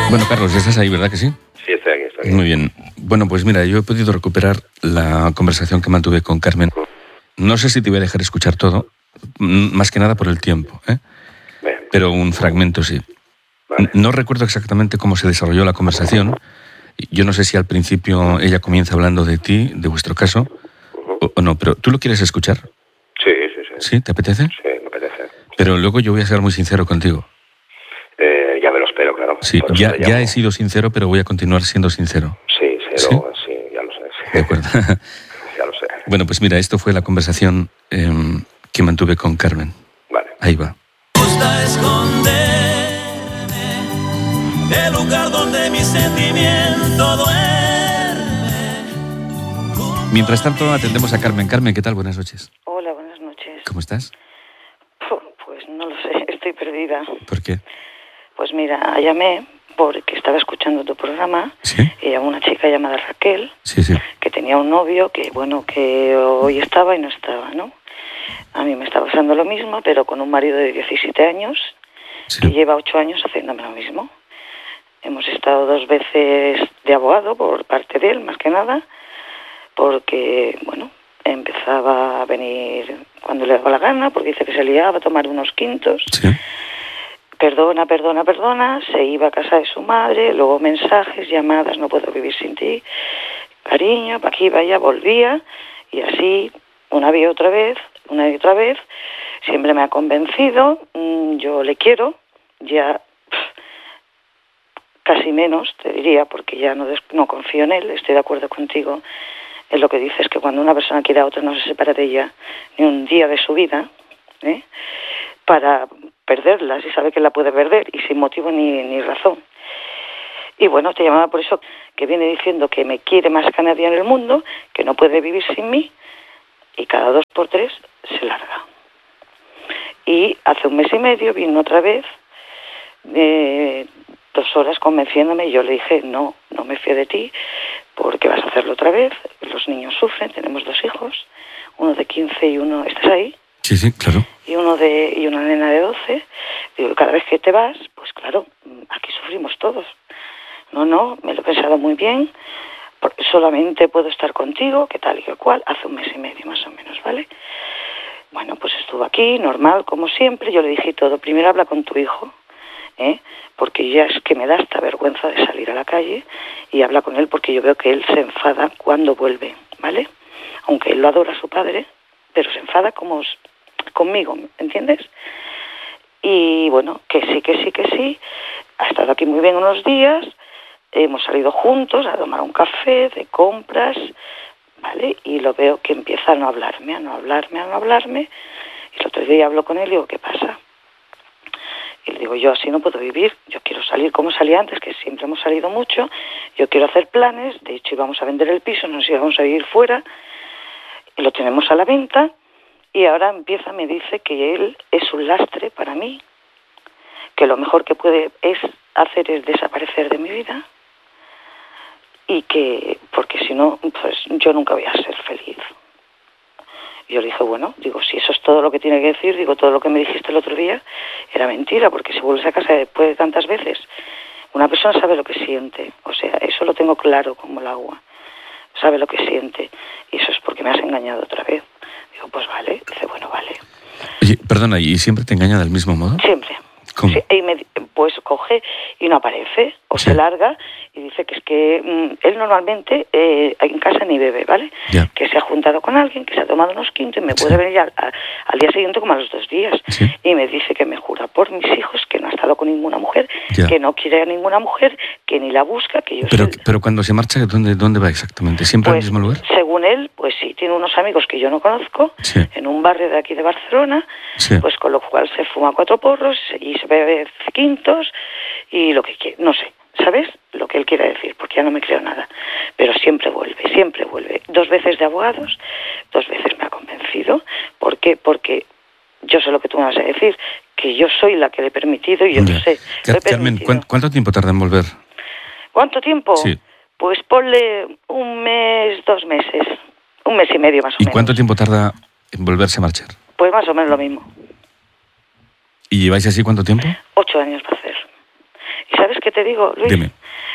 Bueno, Carlos, estás ahí, ¿verdad que sí? Sí, estoy aquí. Muy bien. Bueno, pues mira, yo he podido recuperar la conversación que mantuve con Carmen. No sé si te voy a dejar escuchar todo, más que nada por el tiempo, ¿eh? Bien. Pero un fragmento sí. Vale. No recuerdo exactamente cómo se desarrolló la conversación. Yo no sé si al principio ella comienza hablando de ti, de vuestro caso, o no, pero ¿tú lo quieres escuchar? Sí. ¿Sí? ¿Te apetece? Sí, me apetece. Pero luego yo voy a ser muy sincero contigo. Ya me lo espero, claro. Sí, Por eso ya te llamo. he sido sincero, pero voy a continuar siendo sincero. Sí, ¿Sí? ya lo sé. Sí. De acuerdo. Ya lo sé. Bueno, pues mira, esto fue la conversación que mantuve con Carmen. Vale. Ahí va. Gusta esconderme del lugar donde mi sentimiento duerme. Mientras tanto, atendemos a Carmen. Carmen, ¿qué tal? Buenas noches. Hola, buenas noches. ¿Cómo estás? Pues no lo sé, estoy perdida. ¿Por qué? Pues mira, llamé porque estaba escuchando tu programa. ¿Sí? Y a una chica llamada Raquel, Sí. que tenía un novio que hoy estaba y no estaba, ¿no? A mí me está pasando lo mismo, pero con un marido de 17 años, Sí. que lleva 8 años haciéndome lo mismo. Hemos estado 2 veces de abogado por parte de él, más que nada, porque, empezaba a venir cuando le daba la gana, porque dice que se liaba a tomar unos quintos. Sí. Perdona, se iba a casa de su madre, luego mensajes, llamadas, no puedo vivir sin ti, cariño, pa' aquí, vaya, volvía, y así, una y otra vez, siempre me ha convencido, yo le quiero, ya casi menos, te diría, porque ya no confío en él, estoy de acuerdo contigo en lo que dices, que cuando una persona quiere a otra no se separa de ella ni un día de su vida, para perderla, si sabe que la puede perder y sin motivo ni razón. Y bueno, te llamaba por eso, que viene diciendo que me quiere más que nadie en el mundo, que no puede vivir sin mí, y cada 2 por 3 se larga. Y hace 1 mes y medio vino otra vez, 2 horas convenciéndome, y yo le dije, no me fío de ti, porque vas a hacerlo otra vez, los niños sufren, tenemos 2 hijos, uno de 15 y uno, ¿estás ahí? Sí, claro. Y una nena de 12, digo, cada vez que te vas, pues claro, aquí sufrimos todos. No, me lo he pensado muy bien, porque solamente puedo estar contigo, que tal y que cual, hace 1 mes y medio más o menos, ¿vale? Bueno, pues estuvo aquí, normal, como siempre, yo le dije todo, primero habla con tu hijo, porque ya es que me da esta vergüenza de salir a la calle, y habla con él porque yo veo que él se enfada cuando vuelve, ¿vale? Aunque él lo adora a su padre, pero se enfada conmigo, ¿entiendes? Y bueno, que sí, ha estado aquí muy bien unos días, hemos salido juntos a tomar un café, de compras, ¿vale? Y lo veo que empieza a no hablarme, y el otro día hablo con él y digo, ¿qué pasa? Y le digo, yo así no puedo vivir, yo quiero salir como salía antes, que siempre hemos salido mucho, yo quiero hacer planes, de hecho íbamos a vender el piso, nos íbamos a ir fuera, y lo tenemos a la venta, y ahora me dice que él es un lastre para mí, que lo mejor que puede hacer es desaparecer de mi vida, y que, porque si no, pues yo nunca voy a ser feliz. Y yo le dije, si eso es todo lo que tiene que decir, todo lo que me dijiste el otro día era mentira, porque si vuelves a casa después de tantas veces, una persona sabe lo que siente, o sea, eso lo tengo claro como el agua, sabe lo que siente, y eso es porque me has engañado otra vez. Digo, pues vale. Dice, bueno, vale. Oye, perdona, ¿y siempre te engaña del mismo modo? Siempre. ¿Cómo? Sí, y pues coge y no aparece, o Sí. se larga, y dice que es que él normalmente en casa ni bebe, ¿vale? Ya. Que se ha juntado con alguien, que se ha tomado unos quintos, y me puede venir al día siguiente como a los 2 días. Sí. Y me dice que me jura por mis hijos que no ha estado con ninguna mujer, Ya. que no quiere a ninguna mujer, que ni la busca, que yo Pero cuando se marcha, ¿dónde va exactamente? ¿Siempre al Pues, mismo lugar? según él, pues sí, tiene unos amigos que yo no conozco, Sí. en un barrio de aquí de Barcelona, Sí. pues con lo cual se fuma 4 porros y se bebe quintos y lo que quiere, no sé, ¿sabes? Lo que él quiere decir, porque ya no me creo nada. Pero siempre vuelve. 2 veces de abogados, 2 veces me ha convencido. ¿Por qué? Porque yo sé lo que tú me vas a decir, que yo soy la que le he permitido y yo Ya. no sé. Lo he Carmen, permitido. ¿cuánto tiempo tarda en volver? ¿Cuánto tiempo? Sí. Pues ponle 1 mes, 2 meses. 1 mes y medio más o ¿Y menos. cuánto tiempo tarda en volverse a marchar? Pues más o menos lo mismo. ¿Y lleváis así cuánto tiempo? 8 años va a hacer. ¿Y sabes qué te digo, Luis? Dime.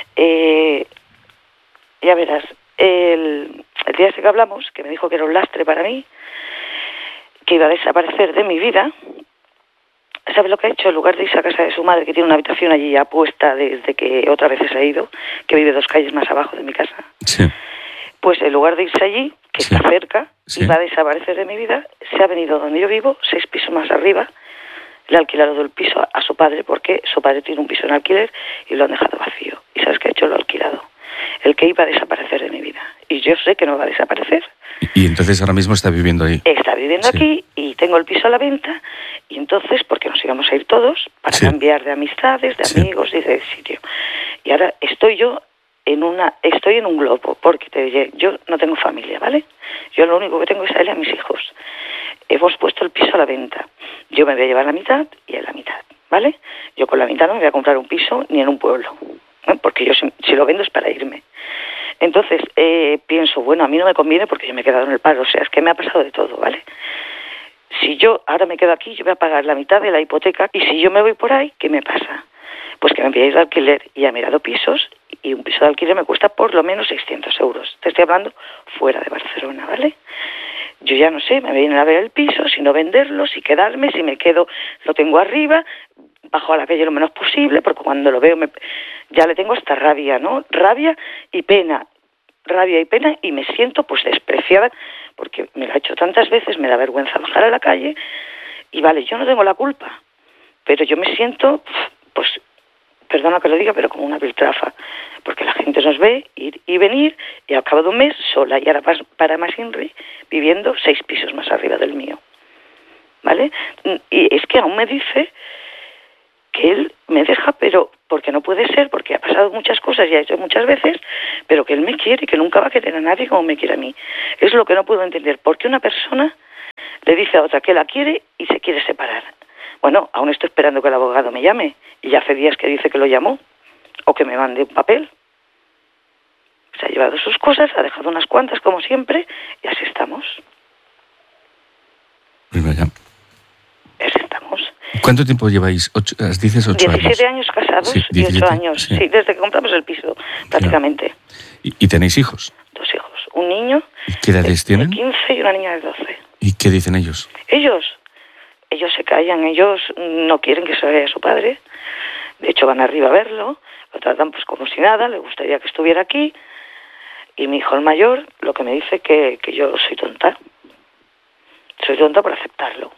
Ya verás, el día ese que hablamos, que me dijo que era un lastre para mí, que iba a desaparecer de mi vida, ¿sabes lo que ha hecho? En lugar de irse a casa de su madre, que tiene una habitación allí ya puesta desde que otra vez se ha ido, que vive 2 calles más abajo de mi casa, Sí. pues en lugar de irse allí, que Sí. está cerca, Sí. iba a desaparecer de mi vida, se ha venido donde yo vivo, 6 pisos más arriba, le ha alquilado el piso a su padre, porque su padre tiene un piso en alquiler y lo han dejado vacío. ¿Y sabes qué ha hecho? Lo ha alquilado. El que iba a desaparecer de mi vida. Y yo sé que no va a desaparecer. Y entonces ahora mismo está viviendo ahí. Está viviendo Sí. aquí y tengo el piso a la venta, y entonces, porque nos íbamos a ir todos, para Sí. cambiar de amistades, de Sí. amigos y de sitio. Y ahora estoy en un globo, porque te diré, yo no tengo familia, ¿vale? Yo lo único que tengo es a él y a mis hijos. Hemos puesto el piso a la venta. Yo me voy a llevar la mitad y él la mitad, ¿vale? Yo con la mitad no me voy a comprar un piso ni en un pueblo, ¿eh? Porque yo si lo vendo es para irme. Entonces, pienso, bueno, a mí no me conviene porque yo me he quedado en el paro, o sea, es que me ha pasado de todo, ¿vale? Si yo ahora me quedo aquí, yo voy a pagar la mitad de la hipoteca, y si yo me voy por ahí, ¿qué me pasa? Pues que me voy a ir de alquiler, y he mirado pisos, y un piso de alquiler me cuesta por lo menos 600 euros. Te estoy hablando fuera de Barcelona, ¿vale? Yo ya no sé, me vienen a ver el piso, si no venderlo, si quedarme, si me quedo, lo tengo arriba, bajo a la calle lo menos posible, porque cuando lo veo ya le tengo hasta rabia, ¿no? Rabia y pena, y me siento pues despreciada, porque me lo ha hecho tantas veces, me da vergüenza bajar a la calle, y vale, yo no tengo la culpa, pero yo me siento, pues, perdona que lo diga, pero como una piltrafa, porque la gente nos ve ir y venir, y al cabo de un mes sola, y ahora para más Inri, viviendo 6 pisos más arriba del mío, ¿vale? Y es que aún me dice que él me deja, pero porque no puede ser, porque ha pasado muchas cosas y ha hecho muchas veces, pero que él me quiere y que nunca va a querer a nadie como me quiere a mí. Es lo que no puedo entender, porque una persona le dice a otra que la quiere y se quiere separar. Bueno, aún estoy esperando que el abogado me llame, y ya hace días que dice que lo llamó, o que me mande un papel. Se ha llevado sus cosas, ha dejado unas cuantas como siempre, y así estamos. Pues vaya. Así estamos. ¿Cuánto tiempo lleváis? Dices 8 años. 17 años casados, Sí, y 8 17, años. sí. Sí, desde que compramos el piso, prácticamente. ¿Y tenéis hijos? 2 hijos. Un niño ¿Y qué edades tienen? de 15 y una niña de 12. ¿Y qué dicen ellos? Ellos se callan, ellos no quieren que se vaya su padre. De hecho, van arriba a verlo, lo tratan pues como si nada, le gustaría que estuviera aquí. Y mi hijo el mayor lo que me dice que yo soy tonta. Soy tonta por aceptarlo.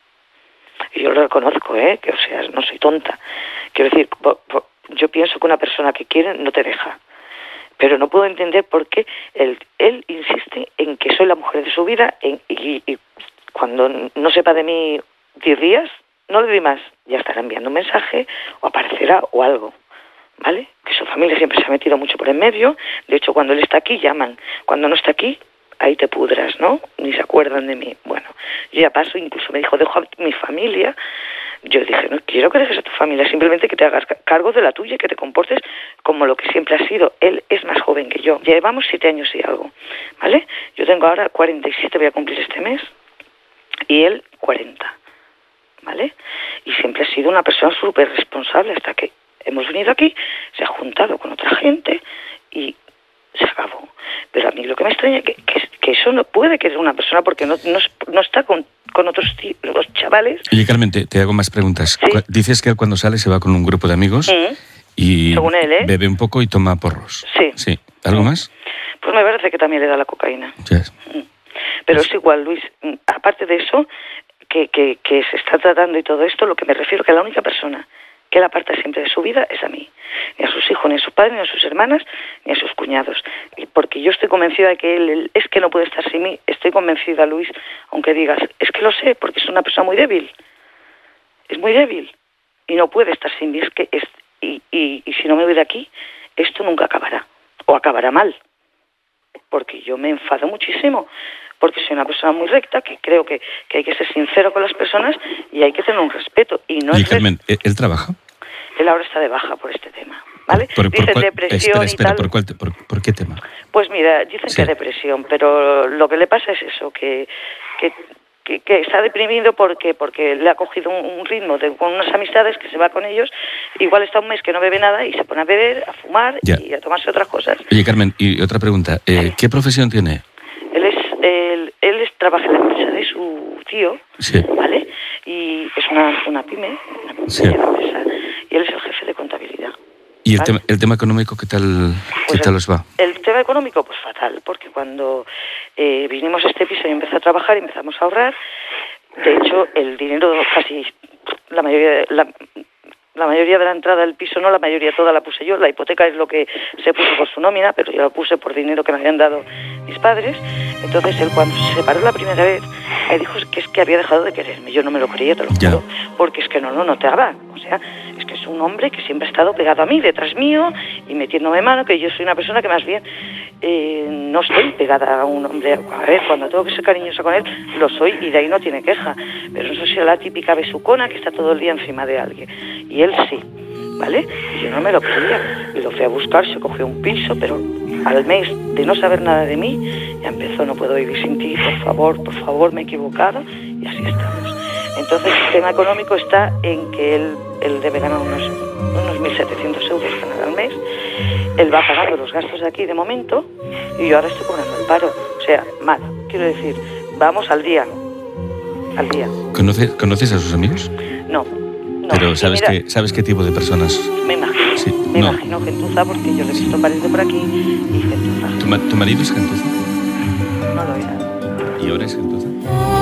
Y yo lo reconozco, que o sea, no soy tonta. Quiero decir, yo pienso que una persona que quiere no te deja. Pero no puedo entender por qué él insiste en que soy la mujer de su vida, y cuando no sepa de mí 10 días, no le doy más. Ya estará enviando un mensaje, o aparecerá, o algo, ¿vale? Que su familia siempre se ha metido mucho por en medio. De hecho, cuando él está aquí, llaman. Cuando no está aquí, ahí te pudras, ¿no? Ni se acuerdan de mí. Bueno, yo ya paso, incluso me dijo, dejo a mi familia. Yo dije, no quiero que dejes a tu familia, simplemente que te hagas cargo de la tuya y que te comportes como lo que siempre has sido. Él es más joven que yo. Llevamos 7 años y algo, ¿vale? Yo tengo ahora 47, voy a cumplir este mes, y él 40, ¿vale? Y siempre ha sido una persona súper responsable, hasta que hemos venido aquí, se ha juntado con otra gente y se acabó. Pero a mí lo que me extraña es que eso no puede querer una persona, porque no está con otros los chavales. Oye, Carmen, te hago más preguntas. Sí. Dices que él cuando sale se va con un grupo de amigos y según él, bebe un poco y toma porros. Sí. ¿Algo más? Pues me parece que también le da la cocaína. Yes. Pero es igual, Luis. Aparte de eso, que se está tratando y todo esto, lo que me refiero que la única persona que él aparta siempre de su vida es a mí. Ni a sus hijos, ni a su padre, ni a sus hermanas, ni a sus cuñados. Porque yo estoy convencida de que él es que no puede estar sin mí. Estoy convencida, Luis, aunque digas, es que lo sé, porque es una persona muy débil. Es muy débil. Y no puede estar sin mí. Y si no me voy de aquí, esto nunca acabará. O acabará mal. Porque yo me enfado muchísimo. Porque soy una persona muy recta, que creo que hay que ser sincero con las personas y hay que tener un respeto. Y no Carmen, ¿él trabaja? Él ahora está de baja por este tema, ¿vale? Dicen depresión y espera, tal. ¿por qué tema? Pues mira, dicen que depresión, pero lo que le pasa es eso, que que está deprimido porque le ha cogido un ritmo con unas amistades que se va con ellos. Igual está un mes que no bebe nada y se pone a beber, a fumar y a tomarse otras cosas. Oye, Carmen, y otra pregunta. ¿Qué profesión tiene? Él trabaja en la empresa de su tío, sí. ¿vale? Y es una pyme, sí. empresa, y él es el jefe de contabilidad. ¿Y el tema económico qué tal os va? El tema económico, pues fatal, porque cuando vinimos a este piso y empecé a trabajar y empezamos a ahorrar, de hecho, el dinero casi la mayoría de la entrada del piso, no la mayoría, toda la puse yo. La hipoteca es lo que se puso por su nómina, pero yo la puse por dinero que me habían dado mis padres. Entonces él, cuando se separó la primera vez, me dijo que es que había dejado de quererme. Yo no me lo creía, te lo juro, porque es que no te haga. O sea, es que es un hombre que siempre ha estado pegado a mí, detrás mío, y metiéndome mano, que yo soy una persona que más bien no estoy pegada a un hombre. A ver, cuando tengo que ser cariñosa con él, lo soy, y de ahí no tiene queja. Pero eso sí, la típica besucona que está todo el día encima de alguien. Y él sí, ¿vale? Y yo no me lo creía. Y lo fui a buscar, se cogió un piso, pero al mes de no saber nada de mí, ya empezó: no puedo vivir sin ti, por favor, me he equivocado, y así estamos. Entonces el tema económico está en que él debe ganar unos 1.700 euros al mes. Él va pagando los gastos de aquí de momento, y yo ahora estoy cobrando el paro. O sea, mal. Quiero decir, vamos al día. ¿Conoces a sus amigos? No. Pero ¿sabes qué tipo de personas? Me imagino. Sí, imagino gentuza, porque yo le he visto pariente por aquí y gentuza. ¿Tu marido es gentuza? No lo era. ¿Y ahora es gentuza?